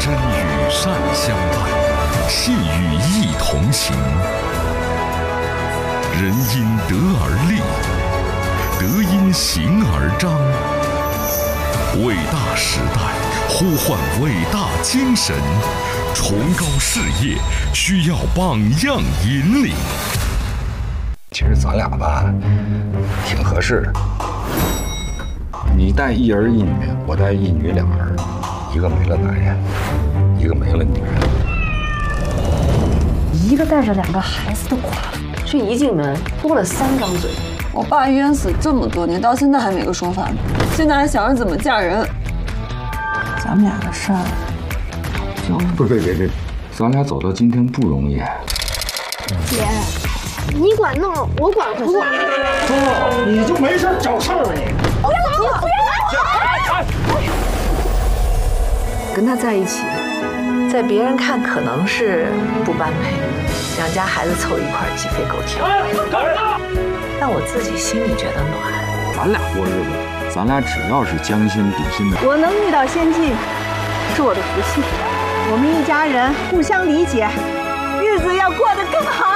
真与善相伴，信与义同行。人因德而立，德因行而彰。伟大时代呼唤伟大精神，崇高事业需要榜样引领。 其实咱俩吧，挺合适的。你带一儿一女，我带一女两儿，一个没了男人，一个没了女人。 一个带着2个孩子的寡妇，这一进门多了3张嘴。 我爸冤死这么多年，到现在还没个说法呢。现在还想着怎么嫁人。咱们俩的事儿， 不是别，咱俩走到今天不容易。 姐，你管弄，我管回去。 哥，你就没事找事儿啊你！ 不要打我！ 跟他在一起，在别人看可能是不般配，2家孩子凑一块鸡飞狗跳。但我自己心里觉得暖。 咱俩过日子，咱俩只要是将心比心的。 我能遇到先进，是我的福气。我们一家人互相理解，日子要过得更好。